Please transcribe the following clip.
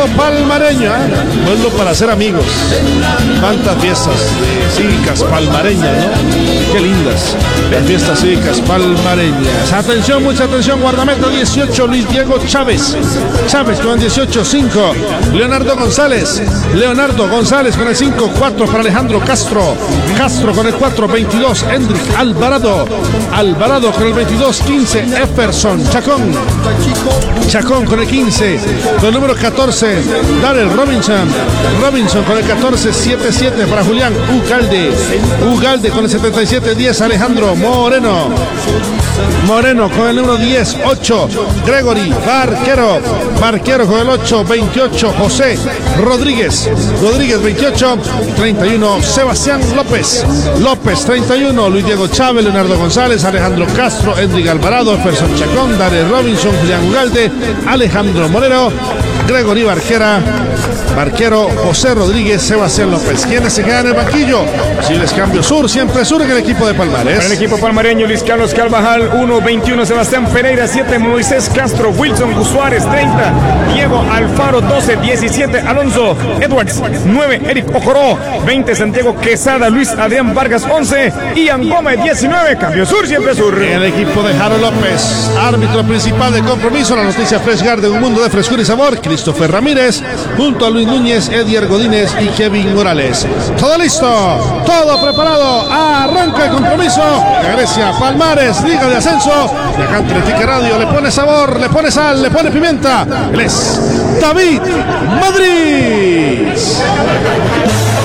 palmareño, pueblo para ser amigos. Cuántas fiestas cívicas palmareñas, ¿no? Qué lindas las fiestas cívicas palmareñas. Atención, mucha atención, guardameta 18, Luis Diego Chávez. Chávez con el 18-5, Leonardo González con el 5-4 para Alejandro Castro con el 4-22, Hendrik Alvarado con el 22-15, Efferson Chacón con el 15, con el número 14, Darrell Robinson con el 14-7-7 para Julián Ugalde con el 77-10, Alejandro Moreno con el número 10-8, Gregory Barquero con el 8-28, José Rodríguez 28-31, Sebastián López 31, Luis Diego Chávez, Leonardo González, Alejandro Castro, Hendrik Alvarado, Efferson Chacón, Darrell Robinson, Julián Ugalde, Alejandro Moreno, Gregory Barquero, José Rodríguez, Sebastián López. ¿Quiénes se quedan en el banquillo? Si les cambio siempre sur en el equipo de Palmares. Para el equipo palmareño, Luis Carlos Carvajal, 1-21, Sebastián Pereira, 7, Moisés Castro, Wilson Guzárez, 30, Diego Alfaro, 12, 17, Alonso Edwards, 9, Eric Ojoró, 20, Santiago Quesada, Luis Adrián Vargas, 11, Ian Gómez, 19, cambio sur, siempre sur. El equipo de Jaro López, árbitro principal de compromiso, la noticia Fresh Guard de un mundo de frescura y sabor, Christopher Ramírez, junto a Luis Núñez, Edier Godínez y Kevin Morales. Todo listo, todo preparado, arranca el compromiso. Grecia, Palmares, Liga de Ascenso. Y acá en Tique Radio le pone sabor, le pone sal, le pone pimienta. Él es David Madrid.